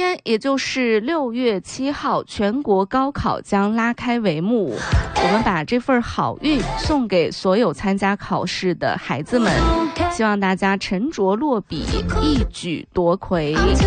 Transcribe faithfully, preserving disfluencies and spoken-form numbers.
天，也就是六月七号，全国高考将拉开帷幕。我们把这份好运送给所有参加考试的孩子们，希望大家沉着落笔，一举夺魁。